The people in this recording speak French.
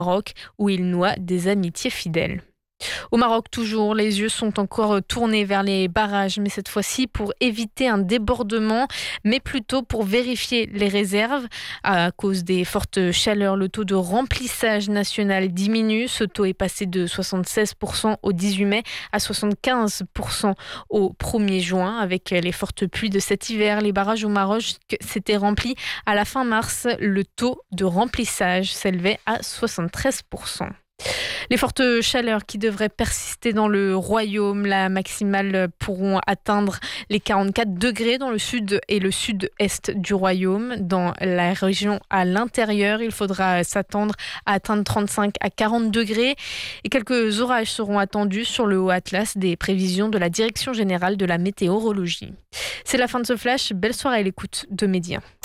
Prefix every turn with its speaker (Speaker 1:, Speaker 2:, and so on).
Speaker 1: Maroc où il noie des amitiés fidèles. Au Maroc, toujours, les yeux sont encore tournés vers les barrages, mais cette fois-ci pour éviter un débordement, mais plutôt pour vérifier les réserves. À cause des fortes chaleurs, le taux de remplissage national diminue. Ce taux est passé de 76% au 18 mai à 75% au 1er juin. Avec les fortes pluies de cet hiver, les barrages au Maroc s'étaient remplis à la fin mars. Le taux de remplissage s'élevait à 73%. Les fortes chaleurs qui devraient persister dans le royaume, la maximale pourront atteindre les 44 degrés dans le sud et le sud-est du royaume. Dans la région à l'intérieur, il faudra s'attendre à atteindre 35 à 40 degrés. Et quelques orages seront attendus sur le Haut Atlas des prévisions de la Direction générale de la météorologie. C'est la fin de ce flash. Belle soirée à l'écoute de Média.